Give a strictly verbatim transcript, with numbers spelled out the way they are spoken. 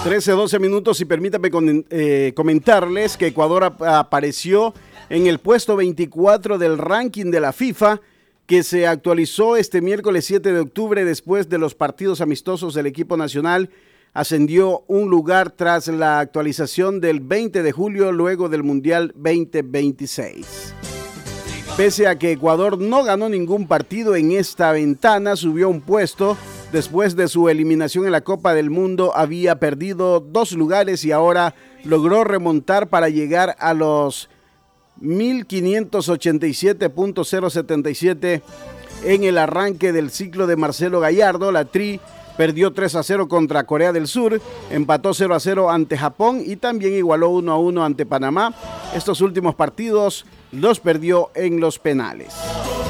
trece, doce minutos y permítame con, eh, comentarles que Ecuador ap apareció en el puesto veinticuatro del ranking de la FIFA, que se actualizó este miércoles siete de octubre después de los partidos amistosos del equipo nacional. Ascendió un lugar tras la actualización del veinte de julio luego del Mundial veinte veintiséis. Pese a que Ecuador no ganó ningún partido en esta ventana, subió un puesto. Después de su eliminación en la Copa del Mundo, había perdido dos lugares y ahora logró remontar para llegar a los mil quinientos ochenta y siete punto cero setenta y siete en el arranque del ciclo de Marcelo Gallardo. La Tri perdió tres a cero contra Corea del Sur, empató cero a cero ante Japón y también igualó uno a uno ante Panamá. Estos últimos partidos los perdió en los penales.